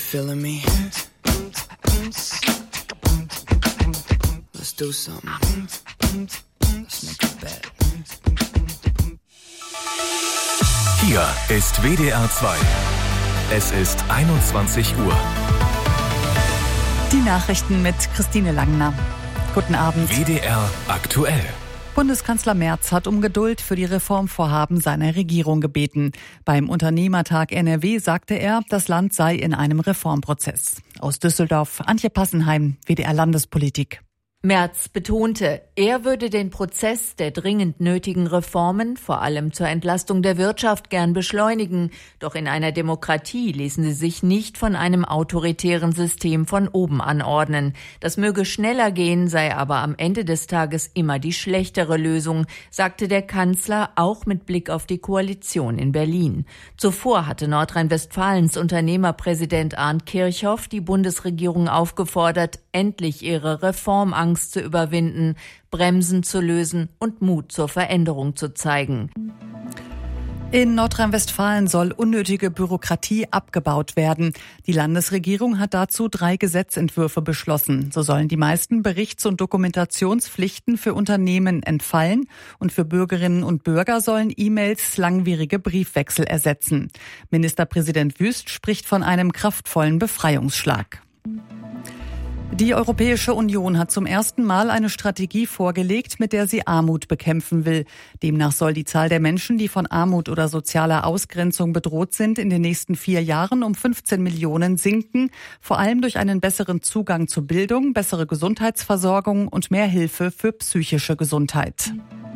feeling me? Let's do something. Let's make a bet. Hier ist WDR 2. Es ist 21 Uhr. Die Nachrichten mit Christine Langner. Guten Abend. WDR aktuell. Bundeskanzler Merz hat um Geduld für die Reformvorhaben seiner Regierung gebeten. Beim Unternehmertag NRW sagte er, das Land sei in einem Reformprozess. Aus Düsseldorf, Antje Passenheim, WDR Landespolitik. Merz betonte, er würde den Prozess der dringend nötigen Reformen, vor allem zur Entlastung der Wirtschaft, gern beschleunigen. Doch in einer Demokratie ließen sie sich nicht von einem autoritären System von oben anordnen. Das möge schneller gehen, sei aber am Ende des Tages immer die schlechtere Lösung, sagte der Kanzler, auch mit Blick auf die Koalition in Berlin. Zuvor hatte Nordrhein-Westfalens Unternehmerpräsident Arndt Kirchhoff die Bundesregierung aufgefordert, endlich ihre Reformangst zu überwinden, Bremsen zu lösen und Mut zur Veränderung zu zeigen. In Nordrhein-Westfalen soll unnötige Bürokratie abgebaut werden. Die Landesregierung hat dazu 3 Gesetzentwürfe beschlossen. So sollen die meisten Berichts- und Dokumentationspflichten für Unternehmen entfallen und für Bürgerinnen und Bürger sollen E-Mails langwierige Briefwechsel ersetzen. Ministerpräsident Wüst spricht von einem kraftvollen Befreiungsschlag. Die Europäische Union hat zum ersten Mal eine Strategie vorgelegt, mit der sie Armut bekämpfen will. Demnach soll die Zahl der Menschen, die von Armut oder sozialer Ausgrenzung bedroht sind, in den nächsten 4 Jahren um 15 Millionen sinken, vor allem durch einen besseren Zugang zu Bildung, bessere Gesundheitsversorgung und mehr Hilfe für psychische Gesundheit.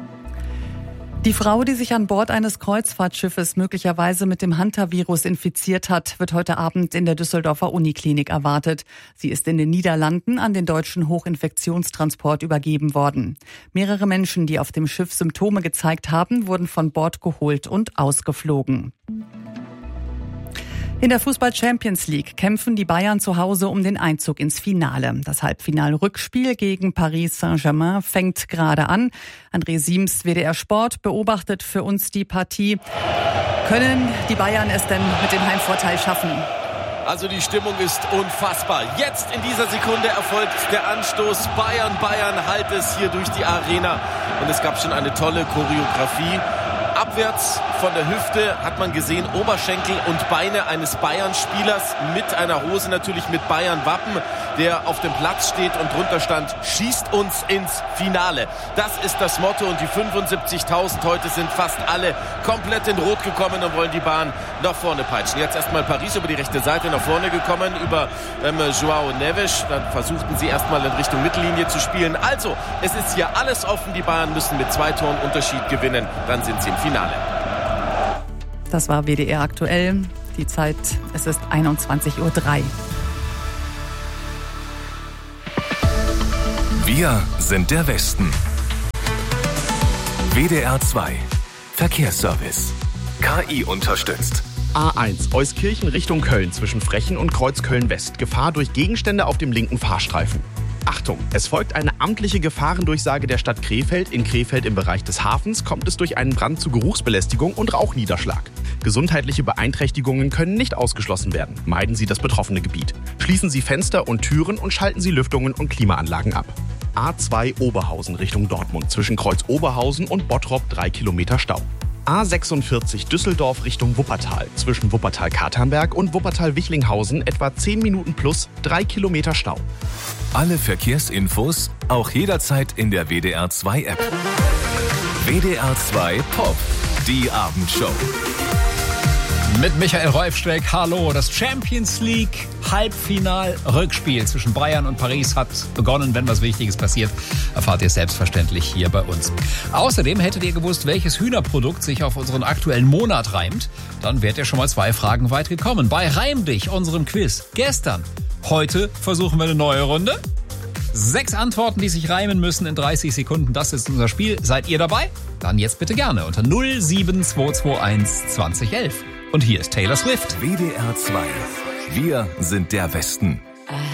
Die Frau, die sich an Bord eines Kreuzfahrtschiffes möglicherweise mit dem Hantavirus infiziert hat, wird heute Abend in der Düsseldorfer Uniklinik erwartet. Sie ist in den Niederlanden an den deutschen Hochinfektionstransport übergeben worden. Mehrere Menschen, die auf dem Schiff Symptome gezeigt haben, wurden von Bord geholt und ausgeflogen. In der Fußball-Champions League kämpfen die Bayern zu Hause um den Einzug ins Finale. Das Halbfinal-Rückspiel gegen Paris Saint-Germain fängt gerade an. André Siems, WDR Sport, beobachtet für uns die Partie. Können die Bayern es denn mit dem Heimvorteil schaffen? Also die Stimmung ist unfassbar. Jetzt in dieser Sekunde erfolgt der Anstoß. Bayern halt es hier durch die Arena. Und es gab schon eine tolle Choreografie. Abwärts von der Hüfte hat man gesehen, Oberschenkel und Beine eines Bayern-Spielers mit einer Hose natürlich mit Bayern-Wappen, der auf dem Platz steht und drunter stand, schießt uns ins Finale. Das ist das Motto und die 75.000 heute sind fast alle komplett in Rot gekommen und wollen die Bahn nach vorne peitschen. Jetzt erstmal Paris über die rechte Seite nach vorne gekommen, über João Neves. Dann versuchten sie erstmal in Richtung Mittellinie zu spielen. Also, es ist hier alles offen. Die Bayern müssen mit 2 Toren Unterschied gewinnen. Dann sind sie im Finale. Das war WDR aktuell. Die Zeit, es ist 21:03 Uhr. Wir sind der Westen. WDR 2. Verkehrsservice. KI unterstützt. A1 Euskirchen Richtung Köln zwischen Frechen und Kreuz Köln-West. Gefahr durch Gegenstände auf dem linken Fahrstreifen. Achtung, es folgt eine amtliche Gefahrendurchsage der Stadt Krefeld. In Krefeld im Bereich des Hafens kommt es durch einen Brand zu Geruchsbelästigung und Rauchniederschlag. Gesundheitliche Beeinträchtigungen können nicht ausgeschlossen werden. Meiden Sie das betroffene Gebiet. Schließen Sie Fenster und Türen und schalten Sie Lüftungen und Klimaanlagen ab. A2 Oberhausen Richtung Dortmund zwischen Kreuz Oberhausen und Bottrop 3 Kilometer Stau. A46 Düsseldorf Richtung Wuppertal zwischen Wuppertal-Katernberg und Wuppertal-Wichlinghausen etwa 10 Minuten plus 3 Kilometer Stau. Alle Verkehrsinfos auch jederzeit in der WDR 2 App. WDR 2 Pop, die Abendshow. Mit Michael Reufstreck, hallo. Das Champions League Halbfinal-Rückspiel zwischen Bayern und Paris hat begonnen. Wenn was Wichtiges passiert, erfahrt ihr selbstverständlich hier bei uns. Außerdem hättet ihr gewusst, welches Hühnerprodukt sich auf unseren aktuellen Monat reimt. Dann wärt ihr schon mal 2 Fragen weit gekommen. Bei Reim dich, unserem Quiz gestern. Heute versuchen wir eine neue Runde. 6 Antworten, die sich reimen müssen in 30 Sekunden. Das ist unser Spiel. Seid ihr dabei? Dann jetzt bitte gerne unter 07221 2011. Und hier ist Taylor Swift. WDR 2. Wir sind der Westen.